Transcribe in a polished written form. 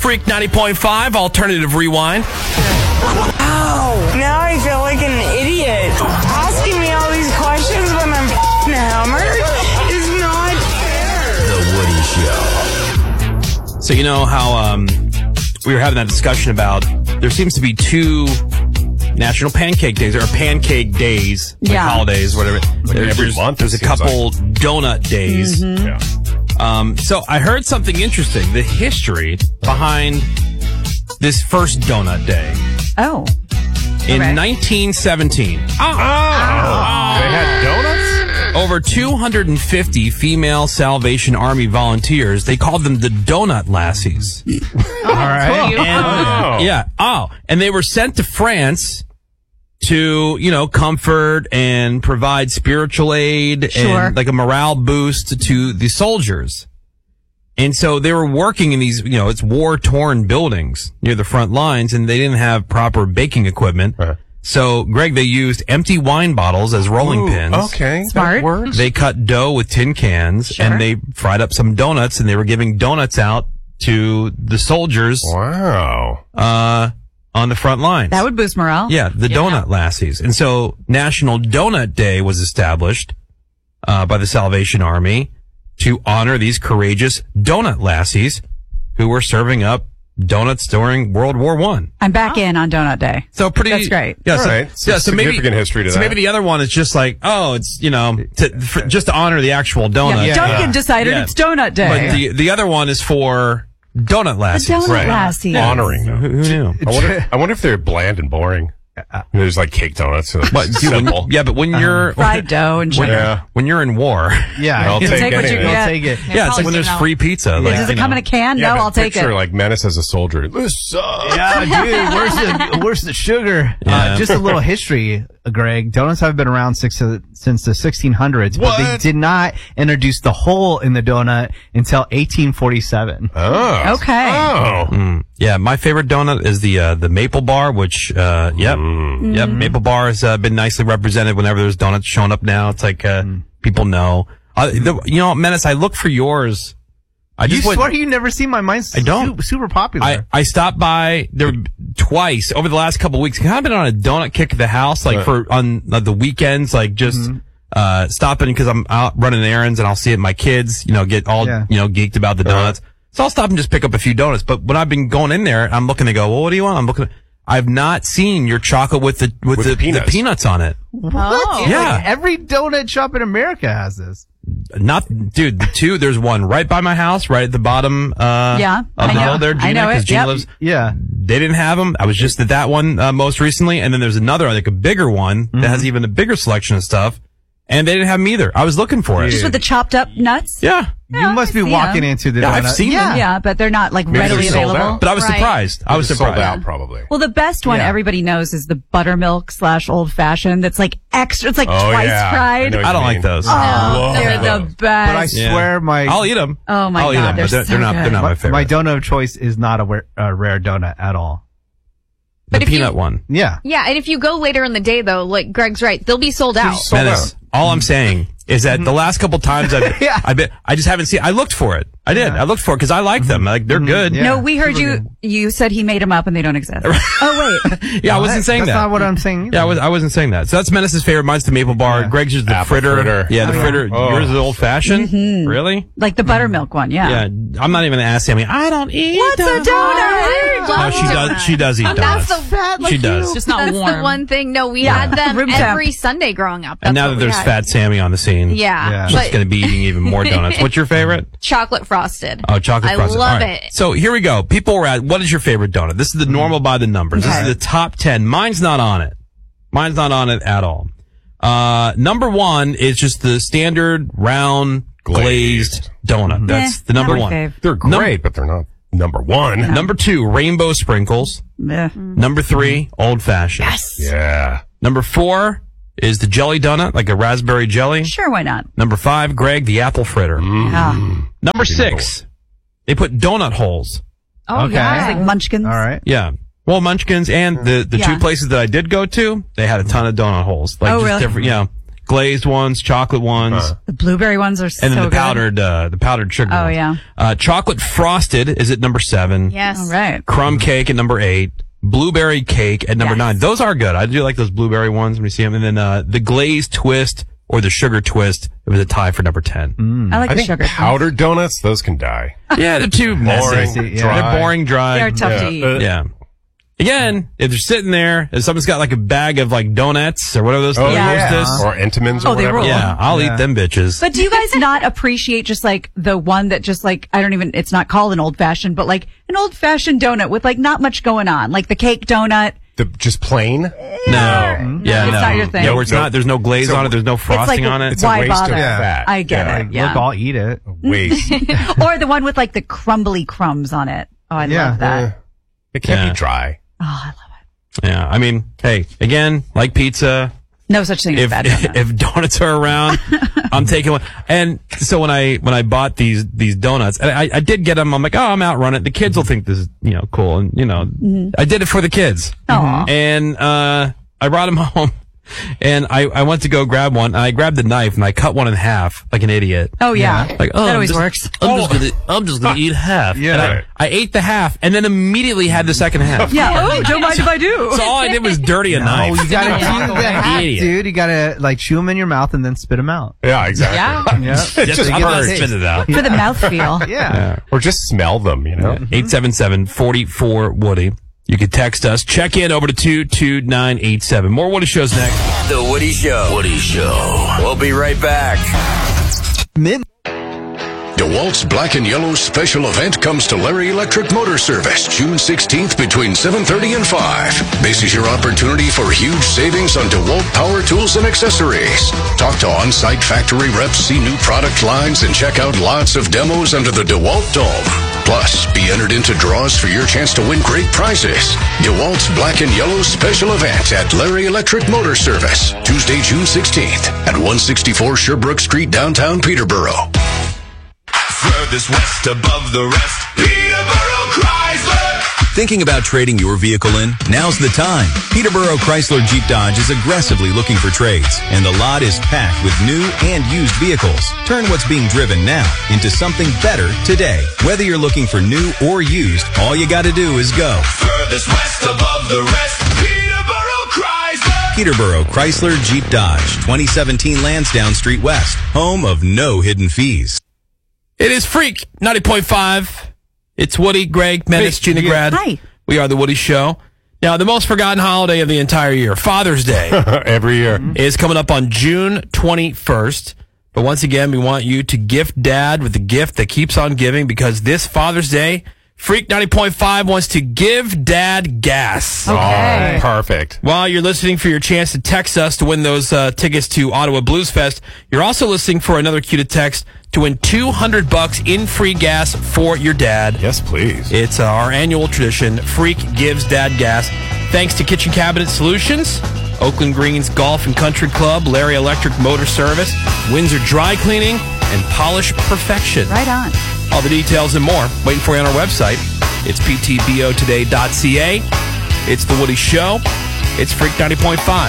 Freak 90.5, Alternative Rewind. Ow! Now I feel like an idiot. Asking me all these questions when I'm hammered is not fair. The Woody Show. So you know how we were having that discussion about there seems to be two National Pancake Days, or Pancake Days, like holidays, whatever. Every month. There's a couple donut days. Mm-hmm. Yeah. So I heard something interesting, the history behind this first donut day. Oh. In 1917. They had donuts? Over 250 female Salvation Army volunteers, they called them the Donut Lassies. All right. And, and they were sent to France to, comfort and provide spiritual aid and like a morale boost to the soldiers. And so they were working in these, it's war-torn buildings near the front lines, and they didn't have proper baking equipment. Right. So, Greg, they used empty wine bottles as rolling pins. Okay. Smart. They cut dough with tin cans, and they fried up some donuts, and they were giving donuts out to the soldiers. Wow. On the front lines. That would boost morale. Yeah, the Donut Lassies. And so National Donut Day was established by the Salvation Army to honor these courageous donut lassies who were serving up donuts during World War I. I'm back in on Donut Day. So That's great. Yeah, All right. so Significant maybe, history to that. So maybe the other one is just like, it's, just to honor the actual donut. Yeah. Duncan decided it's Donut Day. But the other one is for donut lassies. The donut lassies. Honoring them. Who knew? I wonder if they're bland and boring. There's like cake donuts. Simple. But when you're fried dough and sugar. when you're in war, I'll take what you anything. get. I'll take it. yeah, it's like when there's free pizza. Like, Does it come in a can? No, I'll take it. Like Menace as a soldier. This sucks. Yeah, dude, where's the sugar? Yeah. Just a little history, Greg. Donuts have been around since the 1600s, but they did not introduce the hole in the donut until 1847. Oh. Okay. Oh. Yeah, my favorite donut is the Maple Bar, which Maple Bar has been nicely represented whenever there's donuts showing up now. It's like people know. Menace, I look for yours. You swear you never seen my mine's super popular. I stopped by there twice over the last couple of weeks. I've been on a donut kick at the house, like on the weekends, like just stopping because I'm out running errands and I'll see it. My kids, get all geeked about the donuts. So I'll stop and just pick up a few donuts. But when I've been going in there, I'm looking to go, well, what do you want? I've not seen your chocolate with the peanuts on it. Oh. Yeah. Like every donut shop in America has this. There's one right by my house, right at the bottom, of the hill there, Gina, I know it. Gina lives. Yeah. They didn't have them. I was just at that one, most recently. And then there's another, like a bigger one that has even a bigger selection of stuff. And they didn't have them either. I was looking for it. Just with the chopped up nuts? Yeah. You must be walking into the donut. I've seen them. Yeah, but they're not like readily they're sold available. out. But I was surprised. I was surprised. Sold out, probably. Well, the best one everybody knows is the buttermilk / old fashioned. That's like extra. It's like twice fried. I don't like those. Oh, they're the best. But I swear I'll eat them. Oh my I'll God, eat them, they're but so they're not good. my favorite. My donut of choice is not a rare donut at all. The peanut one. Yeah. Yeah, and if you go later in the day, though, like Greg's right, they'll be sold out. Menace, all I'm saying is that the last couple times I just haven't seen. I looked for it. I did. I looked for it because I like them. Like they're good. Yeah. No, we heard you said he made them up and they don't exist. Oh wait. Yeah, I wasn't saying That's that. not what I'm saying either. Yeah, I wasn't saying that. So that's Menace's favorite. Mine's the Maple Bar. Greg's is the Apple fritter. Yeah, the fritter. Yours is the old fashioned. Really? Like the buttermilk one, Yeah. I'm not even gonna ask Sammy. I don't eat. What's a donut? No, she does. She does eat donuts. That's the fat. She does. Just not That's warm. the one thing. No, we had them Room temp. every Sunday growing up. And now that there's Fat Sammy on the scene, Yeah. she's But gonna be eating even more donuts. What's your favorite? chocolate frosted. Oh, chocolate frosted. I love All right. it. So here we go. People were at, what is your favorite donut? This is the normal by the numbers. This is the top 10. Mine's not on it. Mine's not on it at all. Number one is just the standard round glazed donut. That's the number not my one. fave. They're great, but they're not number one. Number two, rainbow sprinkles. Number three, old fashioned. Yes. Yeah. Number four is the jelly donut, like a raspberry jelly. Sure, why not? Number five, Greg, the apple fritter. Yeah. Number six, they put donut holes. Oh, Okay. yeah. Like Munchkins. All right. Yeah. Well, Munchkins and the Yeah. two places that I did go to, they had a ton of donut holes. Like Oh, just really? different, glazed ones, chocolate ones, The blueberry ones are so and then good. the powdered sugar. Oh, ones. yeah. Chocolate frosted is at number 7. Yes. All right. Crumb cake at number 8. Blueberry cake at number 9. Those are good. I do like those blueberry ones when you see them. And then the glazed twist or the sugar twist, it was a tie for number 10. I like I the think sugar. powdered donuts, those can die. Yeah, they're too boring. Messy, They're dry. boring, dry. They're tough to eat. Yeah. Again, if they're sitting there and someone's got like a bag of like donuts or whatever those Oh, things, Yeah. Hostess, Or Entenmann's or Oh, they whatever. rule. yeah, I'll Yeah. eat them bitches. But do you guys not appreciate just like the one that just like, it's not called an old fashioned, but like an old fashioned donut with like not much going on, like the cake donut. Just plain? No. Yeah, It's no. not your thing. Yeah, where it's not, there's no glaze So on it, there's no frosting like on it. It's a Why waste bother? of fat. I get Yeah. it. Yeah. Look, I'll eat it. Waste. Or the one with like the crumbly crumbs on it. Oh, I Yeah. love that. It can't Yeah. be dry. Oh, I love it. Yeah, I mean, hey, again, like pizza, No such thing as if bad donut. if donuts are around, I'm taking one. And so when I bought these donuts, and I did get them. I'm like, oh, I'm outrunning. The kids will think this is cool, and I did it for the kids. Aw. And I brought them home, and I went to go grab one. And I grabbed the knife and I cut one in half like an idiot. Oh, yeah. Like, oh, that I'm always just- works. I'm just gonna eat half. Yeah. And Right. I ate the half, and then immediately had the second half. Yeah. Oh, don't mind if I do. So all I did was dirty a knife. Oh, you gotta do the hack, Idiot. dude. You gotta like chew them in your mouth and then spit them out. Yeah, exactly. Yeah. Just Just I'm not burnt. spit it out. For the mouthfeel. Yeah. Or just smell them, you know? 877-44-WOODY. You can text us. Check in over to 22987. More Woody Shows next. The Woody Show. Woody Show. We'll be right back. DeWalt's Black and Yellow special event comes to Larry Electric Motor Service June 16th between 7:30 and 5. This is your opportunity for huge savings on DeWalt power tools and accessories. Talk to on-site factory reps, see new product lines, and check out lots of demos under the DeWalt Dome. Plus, be entered into draws for your chance to win great prizes. DeWalt's Black and Yellow special event at Larry Electric Motor Service, Tuesday, June 16th at 164 Sherbrooke Street, downtown Peterborough. Furthest west above the rest, Peterborough Chrysler. Thinking about trading your vehicle in? Now's the time. Peterborough Chrysler Jeep Dodge is aggressively looking for trades, and the lot is packed with new and used vehicles. Turn what's being driven now into something better today. Whether you're looking for new or used, all you gotta do is go. Furthest west above the rest, Peterborough Chrysler. Peterborough Chrysler Jeep Dodge, 2017 Lansdowne Street West, home of no hidden fees. It is Freak 90.5. It's Woody, Greg, Menace, Gina Grad. Hi. We are the Woody Show. Now, the most forgotten holiday of the entire year, Father's Day, Every year. is coming up on June 21st. But once again, we want you to gift Dad with the gift that keeps on giving, because this Father's Day, Freak 90.5 wants to give Dad gas. Okay. Oh, perfect. While you're listening for your chance to text us to win those tickets to Ottawa Blues Fest, you're also listening for another cue to text to win $200 in free gas for your dad. Yes, please. It's our annual tradition. Freak gives Dad gas. Thanks to Kitchen Cabinet Solutions, Oakland Greens Golf and Country Club, Larry Electric Motor Service, Windsor Dry Cleaning, and Polish Perfection. Right on. All the details and more waiting for you on our website. It's ptbotoday.ca. It's The Woody Show. It's Freak 90.5.